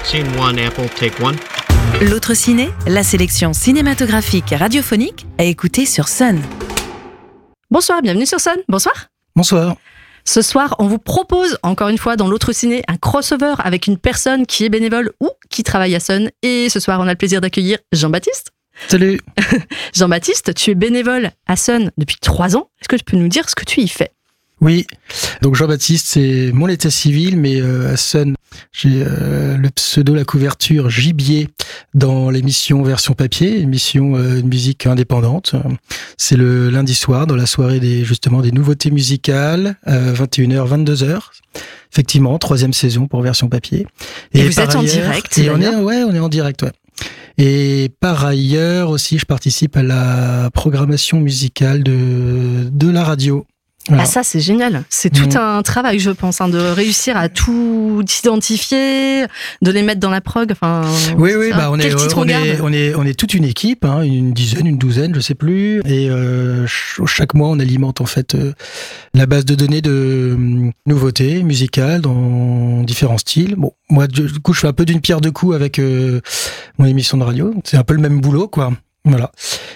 Scene 1, Apple, take 1. L'autre ciné, la sélection cinématographique et radiophonique à écouter sur Sun. Bonsoir, bienvenue sur Sun. Bonsoir. Bonsoir. Ce soir, on vous propose, encore une fois, dans l'autre ciné, un crossover avec une personne qui est bénévole ou qui travaille à Sun. Et ce soir, on a le plaisir d'accueillir Jean-Baptiste. Salut. Jean-Baptiste, tu es bénévole à Sun depuis 3 ans. Est-ce que tu peux nous dire ce que tu y fais ? Oui, donc Jean-Baptiste, c'est mon état civil, mais à Sun, j'ai le pseudo, la couverture Gibier dans l'émission Version Papier, émission de musique indépendante. C'est le lundi soir, dans la soirée des nouveautés musicales, 21h, 22h. Effectivement, 3e saison pour Version Papier. Et vous êtes en direct, et on est en direct, ouais. Et par ailleurs aussi, je participe à la programmation musicale de la radio. Voilà. Ah ça c'est génial, c'est tout un travail je pense, de réussir à tout identifier, de les mettre dans la prog. Enfin, oui, on est toute une équipe, une dizaine, une douzaine, je sais plus. Et chaque mois on alimente en fait la base de données de nouveautés musicales dans différents styles. Bon, moi du coup je fais un peu d'une pierre deux coups avec mon émission de radio. C'est un peu le même boulot quoi. Voilà.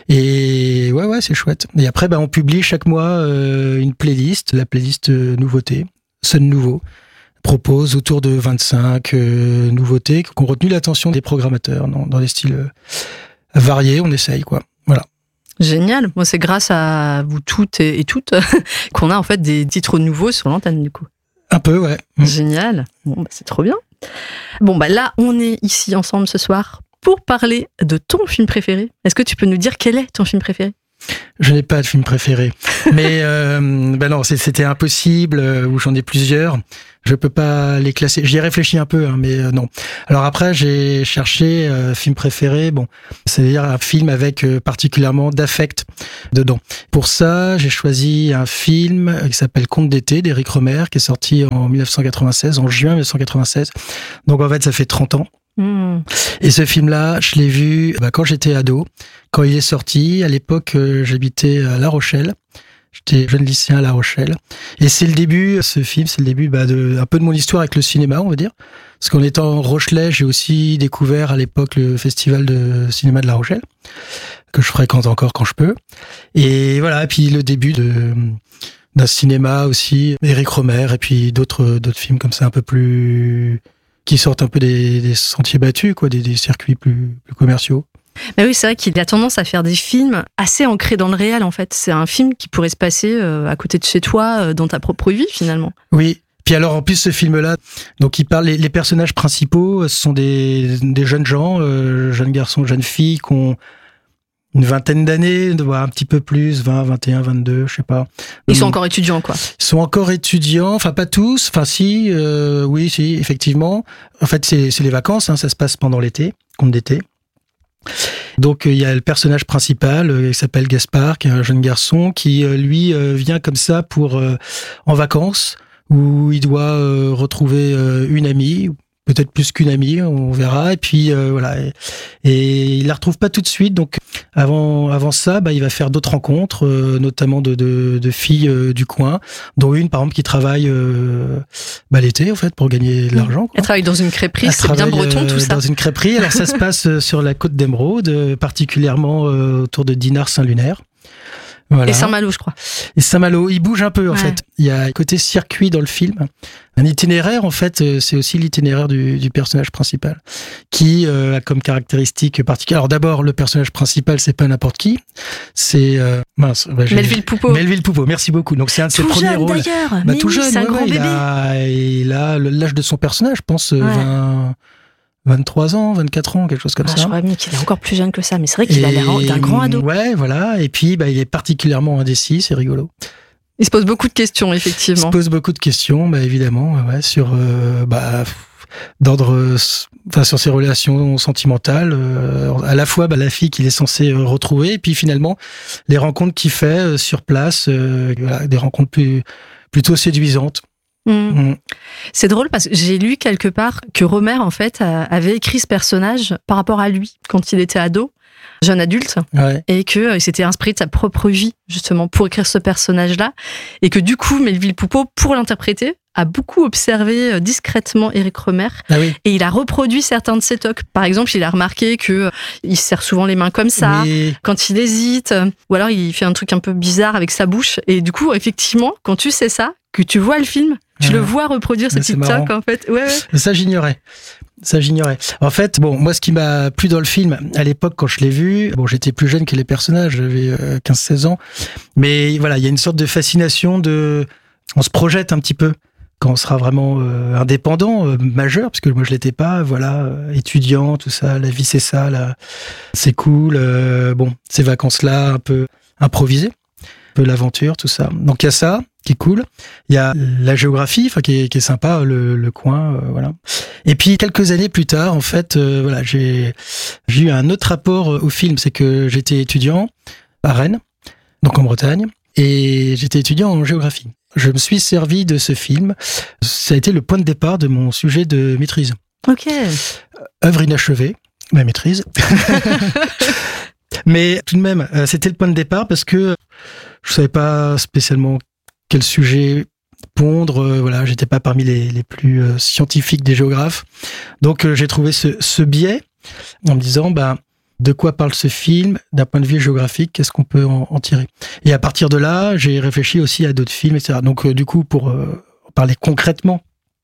Et ouais, c'est chouette. Et après, on publie chaque mois une playlist, la playlist nouveautés, Sun Nouveau, propose autour de 25 nouveautés qui ont retenu l'attention des programmateurs dans des styles variés. On essaye, quoi. Voilà. Génial. Moi, c'est grâce à vous toutes et toutes qu'on a en fait des titres nouveaux sur l'antenne, du coup. Un peu, ouais. Génial. Bon, c'est trop bien. Bon, là, on est ici ensemble ce soir pour parler de ton film préféré. Est-ce que tu peux nous dire quel est ton film préféré ? Je n'ai pas de film préféré. Mais non, c'était impossible, ou j'en ai plusieurs. Je peux pas les classer. J'y ai réfléchi un peu, mais non. Alors après, j'ai cherché film préféré. Bon, c'est-à-dire un film avec particulièrement d'affect dedans. Pour ça, j'ai choisi un film qui s'appelle Contes d'été d'Éric Rohmer, qui est sorti en 1996, en juin 1996. Donc en fait, ça fait 30 ans. Et ce film-là, je l'ai vu quand j'étais ado, quand il est sorti. À l'époque, j'habitais à La Rochelle. J'étais jeune lycéen à La Rochelle. Et c'est le début, ce film, c'est le début un peu de mon histoire avec le cinéma, on va dire. Parce qu'en étant Rochelais, j'ai aussi découvert à l'époque le festival de cinéma de La Rochelle, que je fréquente encore quand je peux. Et voilà, et puis le début d'un cinéma aussi, Éric Rohmer, et puis d'autres films comme ça un peu plus... qui sortent un peu des sentiers battus, quoi, des circuits plus commerciaux. Mais oui, c'est vrai qu'il a tendance à faire des films assez ancrés dans le réel, en fait. C'est un film qui pourrait se passer à côté de chez toi, dans ta propre vie, finalement. Oui. Puis alors, en plus, ce film-là, donc il parle, les personnages principaux, ce sont des jeunes gens, jeunes garçons, jeunes filles, qui ont une vingtaine d'années, un petit peu plus, 20, 21, 22, je sais pas. Ils sont encore étudiants, quoi. Ils sont encore étudiants, enfin pas tous, enfin si, oui, si, effectivement. En fait, c'est les vacances, ça se passe pendant l'été, conte d'été. Donc il y a le personnage principal qui s'appelle Gaspard, qui est un jeune garçon qui, lui, vient comme ça en vacances, où il doit retrouver une amie, peut-être plus qu'une amie, on verra. Et puis voilà, et il la retrouve pas tout de suite. Donc avant ça, il va faire d'autres rencontres, notamment de filles du coin, dont une par exemple qui travaille l'été en fait pour gagner de l'argent. Quoi. Elle travaille dans une crêperie, c'est bien breton tout ça. Dans une crêperie. Alors ça se passe sur la côte d'Émeraude, particulièrement autour de Dinard-Saint-Lunaire. Voilà. Et Saint-Malo, je crois. Et Saint-Malo, il bouge un peu en fait. Il y a un côté circuit dans le film. Un itinéraire, en fait, c'est aussi l'itinéraire du personnage principal, qui a comme caractéristique particulière. Alors d'abord, le personnage principal, c'est pas n'importe qui. C'est Melville Poupeau. Melville Poupeau, merci beaucoup. Donc c'est un de ses premiers rôles. D'ailleurs. Tout jeune, c'est un grand bébé. Il a l'âge de son personnage, je pense, 23 ans, 24 ans, quelque chose comme ça. Je crois bien qu'il est encore plus jeune que ça, mais c'est vrai qu'il a l'air d'un grand ado. Ouais, voilà. Et puis, il est particulièrement indécis, c'est rigolo. Il se pose beaucoup de questions, effectivement. Il se pose beaucoup de questions, évidemment, sur d'ordre, sur ses relations sentimentales, à la fois la fille qu'il est censé retrouver, et puis finalement les rencontres qu'il fait sur place, des rencontres plutôt séduisantes. C'est drôle parce que j'ai lu quelque part que Rohmer en fait avait écrit ce personnage par rapport à lui quand il était ado. jeune adulte, et que il s'était inspiré de sa propre vie, justement, pour écrire ce personnage-là, et que du coup, Melville Poupeau, pour l'interpréter, a beaucoup observé discrètement Éric Rohmer, et il a reproduit certains de ses tocs. Par exemple, il a remarqué que il se serre souvent les mains comme ça, quand il hésite, ou alors il fait un truc un peu bizarre avec sa bouche, et du coup, effectivement, quand tu sais ça, que tu vois le film, tu le vois reproduire ce petit toc, en fait. Ça, j'ignorais. En fait, moi, ce qui m'a plu dans le film, à l'époque, quand je l'ai vu, j'étais plus jeune que les personnages, j'avais 15-16 ans, mais voilà, il y a une sorte de fascination on se projette un petit peu quand on sera vraiment indépendant, majeur, parce que moi je l'étais pas, étudiant, tout ça, la vie c'est ça, là, c'est cool, ces vacances-là, un peu improvisées, un peu l'aventure, tout ça. Donc il y a ça qui est cool, il y a la géographie, qui est sympa, le coin, voilà. Et puis quelques années plus tard, en fait, j'ai eu un autre rapport au film, c'est que j'étais étudiant à Rennes, donc en Bretagne, et j'étais étudiant en géographie. Je me suis servi de ce film. Ça a été le point de départ de mon sujet de maîtrise. Ok. Œuvre inachevée, ma maîtrise. Mais tout de même, c'était le point de départ parce que je savais pas spécialement quel sujet pondre. J'étais pas parmi les plus scientifiques des géographes. Donc j'ai trouvé ce biais en me disant, de quoi parle ce film d'un point de vue géographique, qu'est-ce qu'on peut en tirer. Et à partir de là, j'ai réfléchi aussi à d'autres films, etc. Donc du coup, pour parler concrètement,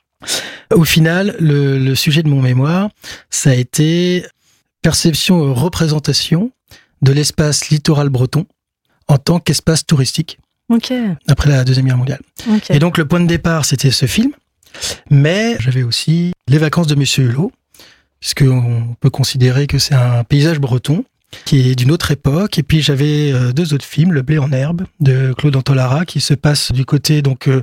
au final, le sujet de mon mémoire, ça a été perception et représentation de l'espace littoral breton en tant qu'espace touristique après la Deuxième Guerre mondiale. Et donc le point de départ, c'était ce film, mais j'avais aussi Les vacances de Monsieur Hulot, puisqu'on peut considérer que c'est un paysage breton qui est d'une autre époque. Et puis j'avais deux autres films, Le blé en herbe de Claude Antolara, qui se passe du côté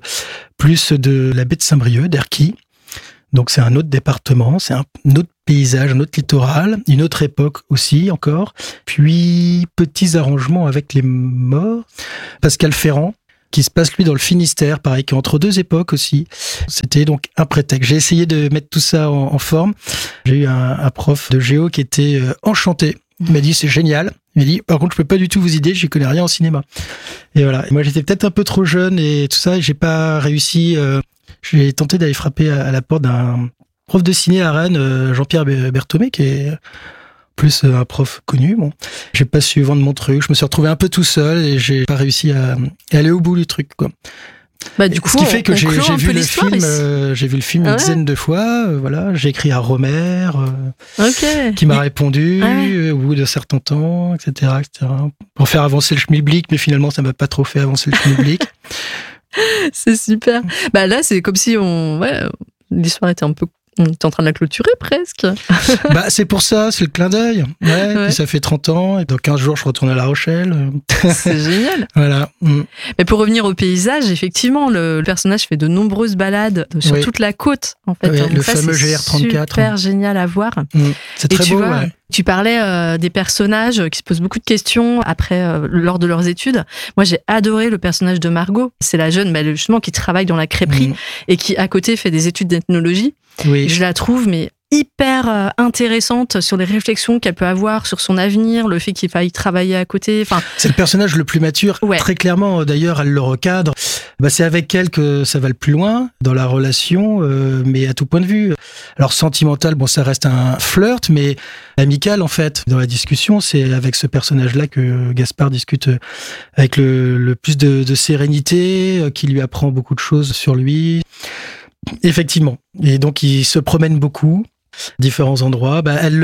plus de la baie de Saint-Brieuc, d'Erquy. Donc c'est un autre département, c'est un autre paysage, un autre littoral, une autre époque aussi encore. Puis petits arrangements avec les morts. Pascal Ferrand, qui se passe lui dans le Finistère, pareil, qui est entre deux époques aussi. C'était donc un prétexte. J'ai essayé de mettre tout ça en forme. J'ai eu un prof de géo qui était enchanté. Il m'a dit c'est génial. Il m'a dit par contre je peux pas du tout vous aider, j'y connais rien en cinéma. Et voilà. Et moi j'étais peut-être un peu trop jeune et tout ça, et j'ai pas réussi. J'ai tenté d'aller frapper à la porte d'un prof de ciné à Rennes, Jean-Pierre Berthomé, qui est plus un prof connu. J'ai pas su vendre mon truc, je me suis retrouvé un peu tout seul et j'ai pas réussi à aller au bout du truc, quoi. Du coup, ce qui fait que j'ai vu le film une dizaine de fois. J'ai écrit à Rohmer, qui m'a répondu au bout d'un certain temps, etc., pour faire avancer le schmilblick, mais finalement ça m'a pas trop fait avancer le schmilblick. C'est super. Là, c'est comme si l'histoire était un peu. On est en train de la clôturer presque. C'est pour ça, c'est le clin d'œil. Puis ça fait 30 ans, et dans 15 jours, je retourne à La Rochelle. C'est génial. Voilà. Mais pour revenir au paysage, effectivement, le personnage fait de nombreuses balades sur toute la côte, en fait. Le fameux GR34. C'est super génial à voir. C'est très beau, Tu parlais des personnages qui se posent beaucoup de questions lors de leurs études. Moi, j'ai adoré le personnage de Margot. C'est la jeune, justement, qui travaille dans la crêperie et qui, à côté, fait des études d'ethnologie. Je la trouve, hyper intéressante sur les réflexions qu'elle peut avoir sur son avenir, le fait qu'il faille travailler à côté. C'est le personnage le plus mature. Très clairement, d'ailleurs, elle le recadre. C'est avec elle que ça va le plus loin dans la relation, mais à tout point de vue. Alors sentimental, ça reste un flirt, mais amical en fait. Dans la discussion, c'est avec ce personnage-là que Gaspard discute avec le plus de sérénité, qui lui apprend beaucoup de choses sur lui. Effectivement. Et donc, il se promène beaucoup, différents endroits. Elle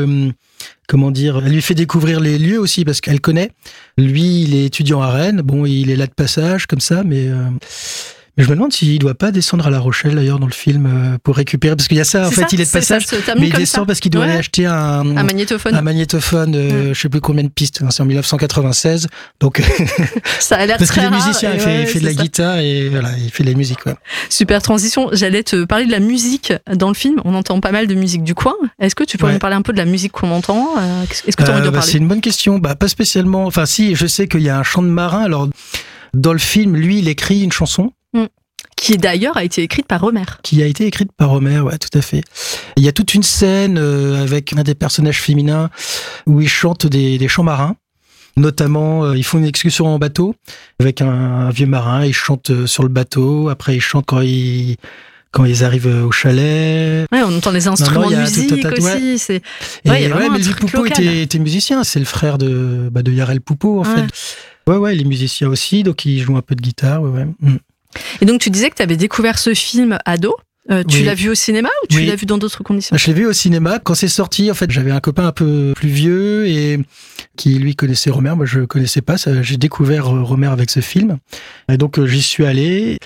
lui fait découvrir les lieux aussi, parce qu'elle connaît. Lui, il est étudiant à Rennes. Il est là de passage, comme ça, mais je me demande s'il ne doit pas descendre à La Rochelle, d'ailleurs, dans le film, pour récupérer. Parce qu'il y a ça, il est de passage, mais il descend parce qu'il doit aller acheter un magnétophone. Un magnétophone, je ne sais plus combien de pistes. C'est en 1996. Donc, ça a l'air parce très qu'il est rare. musicien, il fait de la guitare et il fait de la musique. Super transition. J'allais te parler de la musique dans le film. On entend pas mal de musique du coin. Est-ce que tu pourrais nous parler un peu de la musique qu'on entend? Est-ce que tu as envie de parler? C'est une bonne question. Pas spécialement. Enfin, si, je sais qu'il y a un chant de marin. Alors, dans le film, lui, il écrit une chanson Qui d'ailleurs a été écrite par Rohmer. Qui a été écrite par Rohmer, ouais, tout à fait. Il y a toute une scène avec un des personnages féminins où ils chantent des chants marins. Notamment, ils font une excursion en bateau avec un vieux marin. Ils chantent sur le bateau. Après, ils chantent quand ils arrivent au chalet. Ouais, on entend les instruments de musique aussi. Ouais. C'est... Ouais, Melville Poupeau était musicien. C'est le frère de Yarel Poupeau, en fait. Ouais, il est musicien aussi, donc il joue un peu de guitare. Ouais. Et donc, tu disais que tu avais découvert ce film ado. Tu l'as vu au cinéma ou tu l'as vu dans d'autres conditions ? Je l'ai vu au cinéma. Quand c'est sorti, en fait, j'avais un copain un peu plus vieux et qui, lui, connaissait Rohmer. Moi, je connaissais pas. J'ai découvert Rohmer avec ce film. Et donc, j'y suis allé.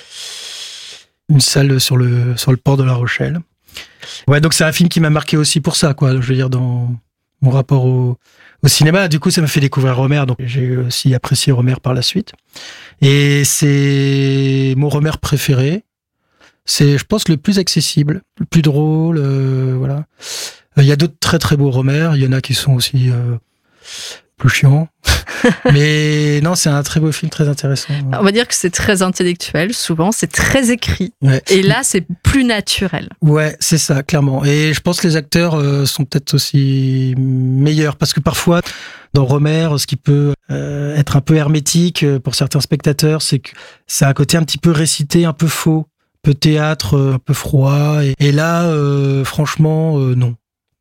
Une salle sur le port de La Rochelle. Ouais, donc c'est un film qui m'a marqué aussi pour ça, quoi. Je veux dire, dans mon rapport au cinéma. Du coup, ça m'a fait découvrir Rohmer. Donc, j'ai aussi apprécié Rohmer par la suite. Et c'est mon Rohmer préféré. C'est, je pense, le plus accessible, le plus drôle, voilà. Il y a d'autres très très beaux Rohmer, il y en a qui sont aussi plus chiants. Mais non, c'est un très beau film, très intéressant. On va dire que c'est très intellectuel, souvent, c'est très écrit. Ouais. Et là, c'est plus naturel. Ouais, c'est ça, clairement. Et je pense que les acteurs sont peut-être aussi meilleurs, parce que parfois, dans Rohmer, ce qui peut être un peu hermétique pour certains spectateurs, c'est que c'est un côté un petit peu récité, un peu faux. Un peu théâtre, un peu froid. Et là, franchement, non.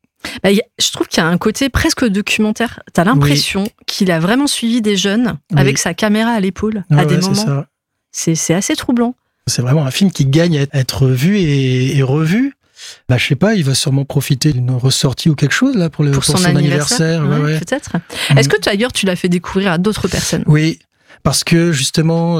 Je trouve qu'il y a un côté presque documentaire. T'as l'impression qu'il a vraiment suivi des jeunes avec sa caméra à l'épaule à des moments. C'est assez troublant. C'est vraiment un film qui gagne à être vu et revu. Je sais pas, il va sûrement profiter d'une ressortie ou quelque chose là pour son anniversaire. Ouais, peut-être. Est-ce que d'ailleurs tu l'as fait découvrir à d'autres personnes ? Oui, parce que justement...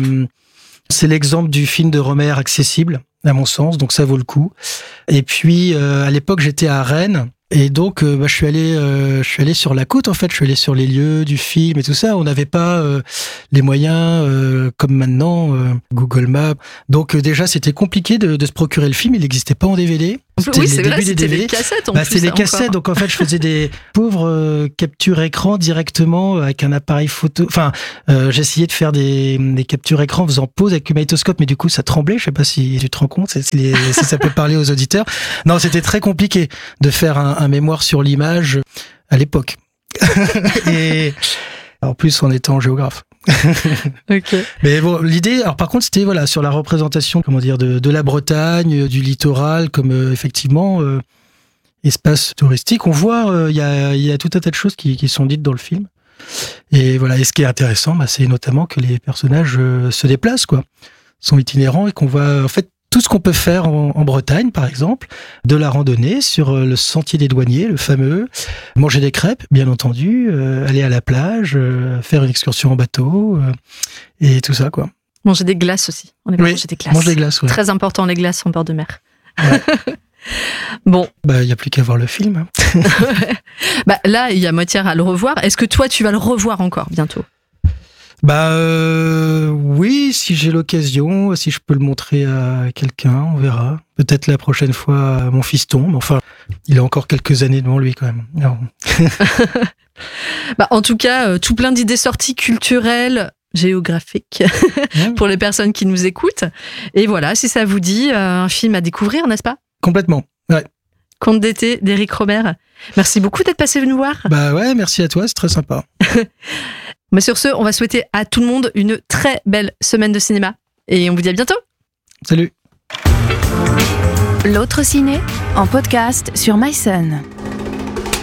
c'est l'exemple du film de Rohmer accessible, à mon sens, donc ça vaut le coup. Et puis, à l'époque, j'étais à Rennes, et donc, je suis allé sur la côte, en fait. Je suis allé sur les lieux du film et tout ça. On n'avait pas les moyens, comme maintenant, Google Maps. Donc, déjà, c'était compliqué de se procurer le film. Il n'existait pas en DVD. Oui, c'est vrai, c'était les cassettes en plus. C'était les cassettes, donc en fait, je faisais des pauvres captures écran directement avec un appareil photo. Enfin, j'essayais de faire des captures écran en faisant pause avec le magnétoscope, mais du coup, ça tremblait. Je sais pas si tu te rends compte, si ça peut parler aux auditeurs. Non, c'était très compliqué de faire un mémoire sur l'image à l'époque. Et en plus, en étant géographe. Okay. Mais bon, l'idée, alors par contre, c'était voilà sur la représentation, comment dire, de la Bretagne, du littoral, comme effectivement espace touristique. On voit, il y a tout un tas de choses qui sont dites dans le film. Et voilà. Et ce qui est intéressant, c'est notamment que les personnages se déplacent, quoi, sont itinérants et qu'on voit en fait tout ce qu'on peut faire en Bretagne, par exemple, de la randonnée sur le sentier des douaniers, le fameux, manger des crêpes, bien entendu, aller à la plage, faire une excursion en bateau, et tout ça, quoi. Manger des glaces aussi. On aime manger des glaces. Manger des glaces, ouais. Très important, les glaces en bord de mer. Ouais. Bon. Il n'y a plus qu'à voir le film. Là, il y a matière à le revoir. Est-ce que toi, tu vas le revoir encore bientôt ? Oui, si j'ai l'occasion, si je peux le montrer à quelqu'un, on verra. Peut-être la prochaine fois à mon fiston, mais enfin, il a encore quelques années devant lui quand même. Non. En tout cas, tout plein d'idées sorties culturelles, géographiques, pour les personnes qui nous écoutent. Et voilà, si ça vous dit, un film à découvrir, n'est-ce pas ? Complètement, ouais. Conte d'été d'Éric Rohmer. Merci beaucoup d'être passé nous voir. Ouais, merci à toi, c'est très sympa. Mais sur ce, on va souhaiter à tout le monde une très belle semaine de cinéma. Et on vous dit à bientôt. Salut. L'autre ciné, en podcast sur MySun.